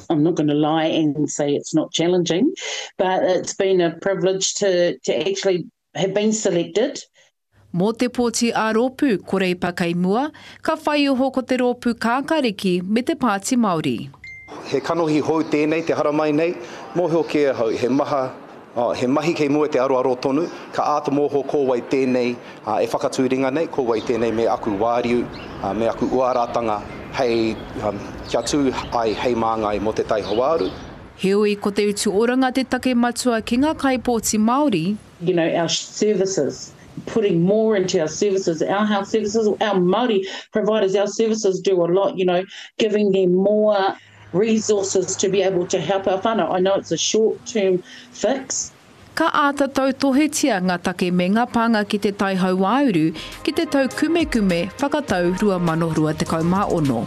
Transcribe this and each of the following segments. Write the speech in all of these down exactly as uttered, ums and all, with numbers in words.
I'm not going to lie and say it's not challenging, but it's been a privilege to, to actually have been selected. Mō te pōti a rōpū korei pakai mua, ka whai uho ko te rōpū kākariki me te Pāti Māori. He kanohi hou tēnei, te haramai nei, mōhio kia hau, he maha, oh, he mahi kei mua te aroaro tonu, ka āta mōho kōwai tēnei, uh, e whakatūringa nei, kōwai tēnei me aku wāriu, uh, me aku uaratanga, hei um, kia tū ai hei māngai mō te tai hawāru. Heoi ko te utu oranga te take matua ki ngā kai Pōti Māori. You know, our services, putting more into our services, our health services, our Māori providers, our services do a lot, you know, giving them more resources to be able to help our whānau. I know it's a short-term fix. Ka āta tau tohetia ngā take me ngā pānga ki te tai hau auru, ki te tau kume kume whakatau rua mano rua te kaumā ono.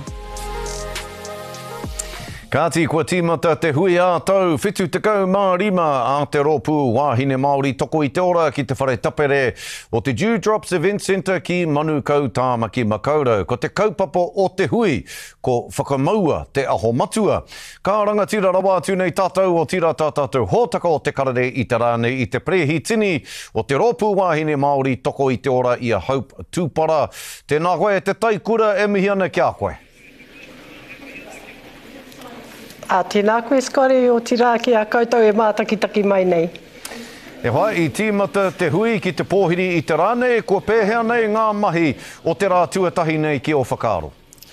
Kāti kua tīmata te hui a tau whitu te kau mā rima a te rōpū wāhine Māori toko i te ora ki te whare tapere o te Dewdrops Event Centre ki Manukau Tāmaki Makaurau. Ko te kaupapa o te hui, ko whakamaua te aho matua. Ka rangatira rawa atu nei tātou o tira tātou hōtaka o te karare i te rāne i te prehitini o te rōpū wāhine Māori toko i te ora i a Hope Tūpara. Tēnā koe te taikura e mihi ana kia koe. A tēnā koe skore o tira ki a koutou e mātakitaki mai nei. E whai i tīmata te hui ki te pōhiri i te rāne, kua pēhea nei ngā mahi o te rā tuatahi nei ki o whakaaro.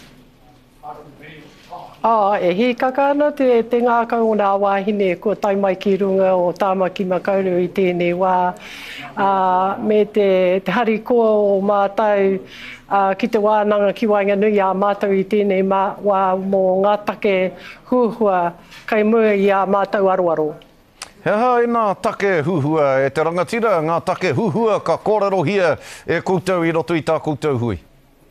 Ah, e hi kakana te, te ngā kau o nā wāhine kua tai mai ki runga o Tāmaki Makaurau i tēnei wā. Uh, me te, te hari koa o mātou uh, ki te wānanga ki Wainganui a mātou i tēnei mā, wā mō ngā take huhua kai mua i a mātou aroaro. He ha e ngā take huhua e te rangatira, ngā take huhua ka kōrero hia e koutou i roto i tā koutou hui.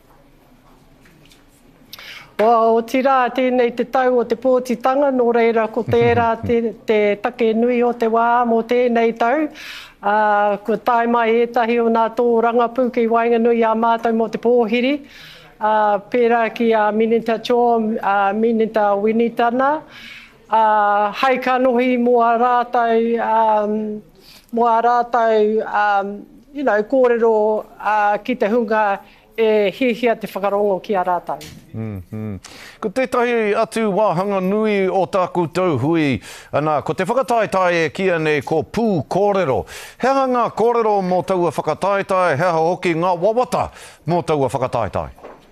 O tira tēnei te tau o te pōtitanga, nō reira ko tērā te, te take nui o te wā mō tēnei tau. Uh, ko tai mai etahi o nā tō rangapū ki Wainganui a mātou mō te pōhiri. Uh, pērā ki a Minita Cho, uh, Minita Winitana. Uh, hei ka nohi mō a rātou, um, mō a rātou um, you know, kōrero uh, ki te hunga e hihia te whakarongo ki a rātou. Mm -hmm. Ko tētahi atu wāhanga nui o tā koutou hui, ana, ko te whakataetai e kia nei ko pū kōrero. Heha ngā kōrero mō taua whakataetai, heha hoki ngā wawata mō taua whakataetai?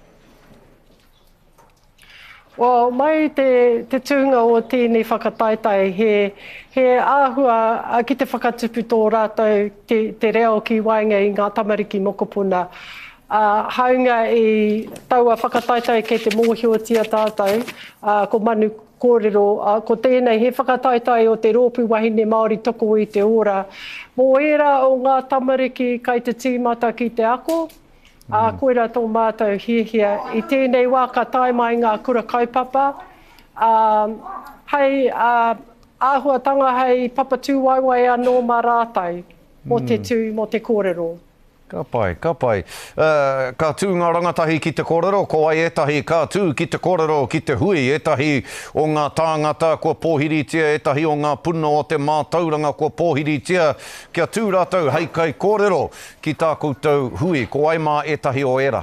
Well, mai te, te tūnga o tēnei whakataetai, he, he āhua ki te whakatupu tō rātou te, te reo ki Wainga i ngā tamariki mokopuna. Uh, haunga i taua whakataetai kei te mōhiotia tātou, uh, ko manu kōrero, uh, ko tēnei he whakataetai o te rōpū wahine Māori toko i te ora. Mō era o ngā tamariki kai te tīmata ki te ako, uh, koera tō mātou hihia. I tēnei wā ka tai mai ngā kura kaupapa, uh, hei uh, āhuatanga hei papatū waiwai anō mā rātou, mō te tū, mō te kōrero. Ka pai, ka pai. Uh, ka tū ngā rangatahi ki te kōrero, ko ai etahi ka tū ki te kōrero ki te hui, etahi o ngā tāngata kua pōhiritia, etahi o ngā puno o te mātauranga kua pōhiritia, kia tū rātou hei kai kōrero ki tā koutou hui, ko ai mā etahi o era.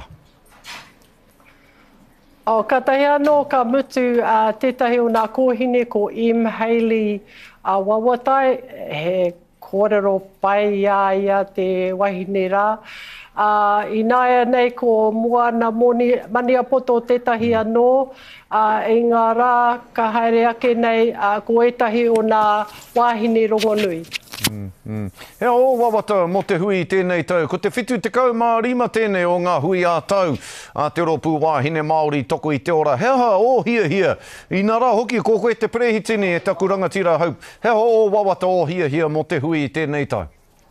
O, ka tahi anō ka mutu uh, tētahi o nā kōhine ko M. Hayley uh, Wawatai, he kōrero pai ia ia te wahine rā. Uh, I nāia nei ko moana moni, mania poto tētahi anō, uh, i ngā rā ka haere ake nei uh, ko etahi o nā wahine rongonui. Mm, mm. He o wawata mo te hui tēnei tau. Ko te whitu te kau mā rima tēnei o ngā hui a tau a te rōpū wāhine Māori toko i te ora. Heha o hia hia. I nā rā hoki ko koe te prehitini e taku rangatira Hope. Heha o wawata o hia hia mo te hui tēnei tau.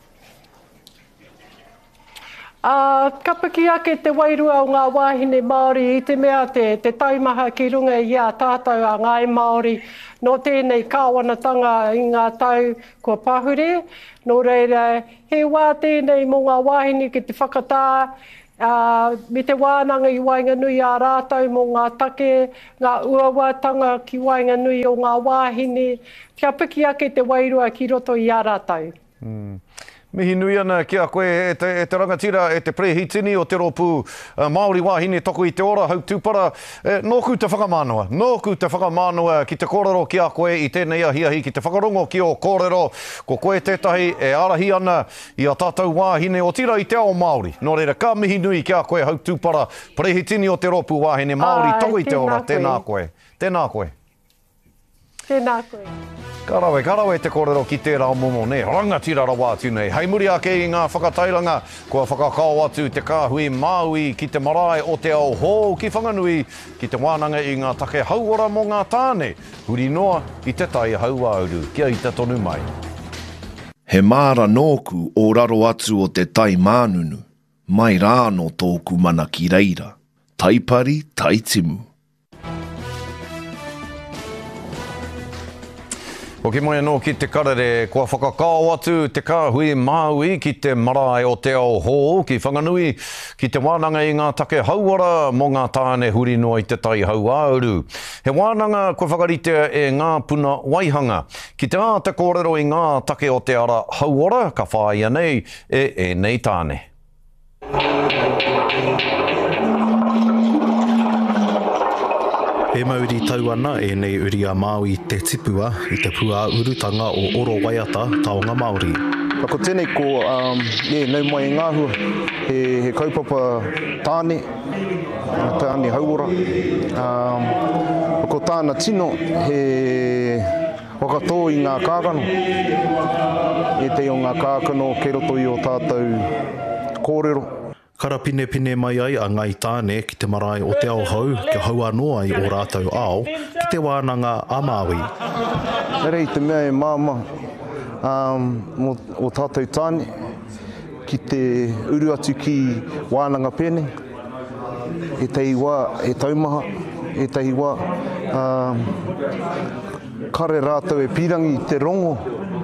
Uh, kapaki ake te wairua o ngā wāhine Māori i te mea te, te taumaha ki runga i a tātou a ngai Māori no tēnei kāwanatanga i ngā tau kua pahure. Nō reira, he wā tēnei mō ngā wāhine ki te whakatā Uh, me te wānanga i Wainganui a rātou mō ngā take, ngā uawatanga ki Wainganui o ngā wāhine, kia piki ake te wairua ki roto i a rātou. Mm. Mihi nui ana ki a koe e te, e te rangatira, e te prehitini o te ropu uh, Māori wāhine toku i te ora, hau tūpara, e, nōku te whakamānoa, nōku te whakamānoa ki te kōrero ki a koe i tēnei ahiahi, ki te whakarongo ki o kōrero, ko koe tētahi e arahi ana i a tātou wāhine o tira i te ao Māori. Nō reira, ka mihi nui ki a koe hau tūpara, prehitini o te ropu wāhine Māori toku i te ora, tēnā koe. Tēnā koe. Tēnā koe. Karawe, karawe te kōrero ki tērā momo, ne, rangatira rawa atu nei. Hei muri ake i ngā whakatairanga, kua whakakao atu te kāhui Māui ki te marae o te ao hō ki Whanganui, ki te wānanga i ngā take hauora mō ngā tāne, huri noa i te tai hauauru, kia i te tonu mai. He māra nōku o raro atu o te tai mānunu, mai rāno tōku mana ki reira, taipari taitimu. O ke moe anō ki te karere, kua whakakao atu te kāhui Māui ki te marae o te ao hō ki Whanganui, ki te wānanga i ngā take hauara mō ngā tāne huri noa i te tai hauauru. He wānanga kua whakaritea e ngā puna waihanga, ki te āta kōrero i ngā take o te ara hauara, ka whāia nei e e nei tāne. E mauri tau ana e nei uri a Māui te tipua i te pua urutanga o oro waiata taonga Māori. Ko tēnei ko, um, yeah, nau mai ngā hua, he, he kaupapa tāne, tāne hauora. Um, ko tāna tino, he whakatō i ngā kākano. E te o ngā kākano ke roto i o tātou kōrero. Kara pine pine mai ai a ngai tāne ki te marae o te ao hau, ki hau anoa i o rātou ao, ki te wānanga a Māui. Nere i te mea e māma um, o, o tātou tāne, ki te uru atu ki wānanga pēne, e te iwa, e taumaha, e te iwa, um, kare rātou e pirangi te rongo,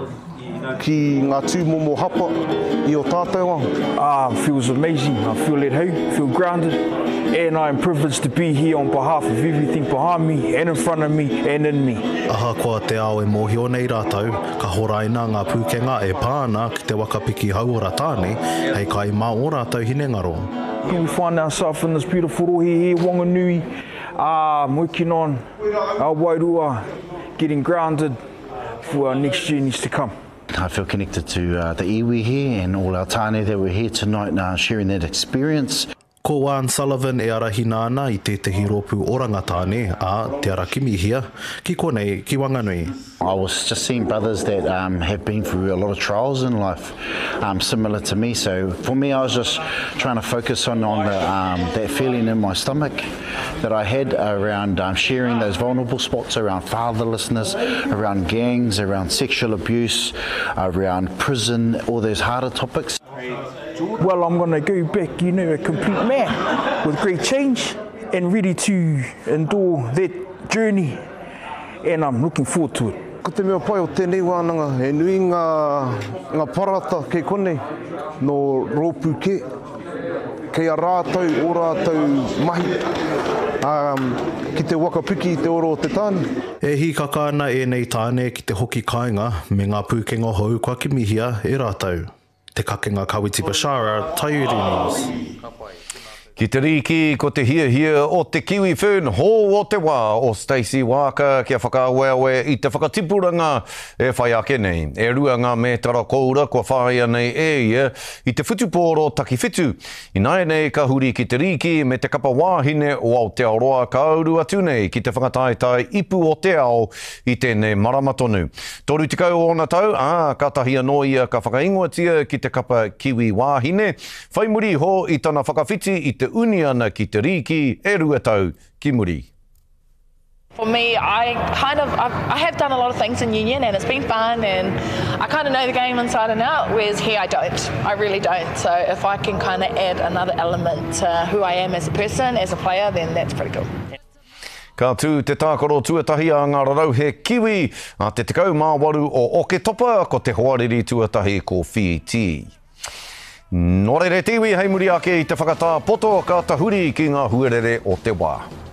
ki ngā tūmomo hapa i o tātou. Ah, feels amazing. I feel at home, feel grounded, and I'm privileged to be here on behalf of everything behind me, and in front of me, and in me. Aha koa te ao e mōhio nei rātou, ka horaina ngā pūkenga e pāna ki te wakapiki hauora tāne, hei kai mā o rātou hinengaro. We find ourselves in this beautiful rohi here, Wanganui, uh, working on our wairua, getting grounded for our next journeys to come. I feel connected to uh, the iwi here and all our tāne that were here tonight uh, sharing that experience. Ko Juan Sullivan e arahina ana i tētahi ropu orangatāne a Te Arakimi hia, ki konei ki Wanganui. I was just seeing brothers that um, have been through a lot of trials in life, um, similar to me. So for me, I was just trying to focus on, on the, um, that feeling in my stomach that I had around um, sharing those vulnerable spots around fatherlessness, around gangs, around sexual abuse, around prison, all those harder topics. Well, I'm going to go back, you know, a complete man with great change and ready to endure that journey, and I'm looking forward to it. Ko te mea pai o tēnei wānanga, e nui ngā, ngā parata kei konei no rōpū ke, kei a rātou, o rātou mahi, um, ki te wakapiki i te oro o te tāne. E hi kakana e nei tāne ki te hoki kāinga me ngā pūkenga hou kua kimihia e rātou. Te kakenga Kawiti Bashara, Taiuri News. Ki te riki, ko te hia hia o te Kiwi Fern, hō o te wā o Stacey Waka, kia whakaaweawe i te whakatipuranga e whai ake nei. E rua ngā mētara koura kua whāia nei e ia i te whutupōro taki whitu. I nai nei ka huri ki te riki me te kapa wāhine o Aotearoa ka auru atu nei ki te whakataetai ipu o te ao i tēnei maramatonu. Toru te kau ona tau, ā, ka tahi anō ia ka whakaingoatia ki te kapa Kiwi wāhine. Whai muri ho i tana whakawhiti i te uni ana ki te riki e rua tau ki muri. For me, I kind of, I've, I have done a lot of things in union and it's been fun and I kind of know the game inside and out, whereas here I don't. I really don't. So if I can kind of add another element to who I am as a person, as a player, then that's pretty cool. Ka tū te tākaro tuatahi a ngā rarau he Kiwi, a te tekau mā waru o Oke Topa, ko te hoariri tuatahi ko Whiti. Nō reire tiwi hei muri ake i te whakatā poto ka tahuri ki ngā huerere o te wā.